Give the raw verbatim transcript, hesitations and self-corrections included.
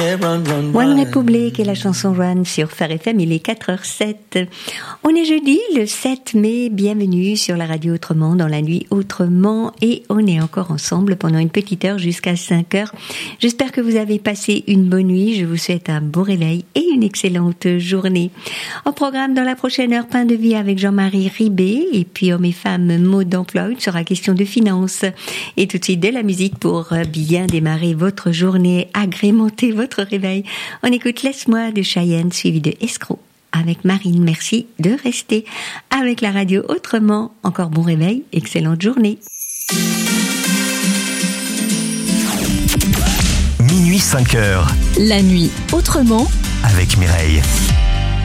One Republic et la chanson Run sur Phare F M, il est quatre heures sept. On est jeudi, le sept mai, bienvenue sur la radio Autrement, dans la nuit Autrement, et on est encore ensemble pendant une petite heure jusqu'à cinq heures. J'espère que vous avez passé une bonne nuit, je vous souhaite un bon réveil et une excellente journée. Au programme dans la prochaine heure, Pain de vie avec Jean-Marie Ribé, et puis Hommes et femmes, mode d'emploi, il sera question de finances. Et tout de suite de la musique pour bien démarrer votre journée, agrémenter votre réveil. On écoute Laisse-moi de Cheyenne suivi de Escroc avec Marine. Merci de rester avec la radio Autrement. Encore bon réveil, excellente journée. Minuit cinq heures. La nuit Autrement avec Mireille.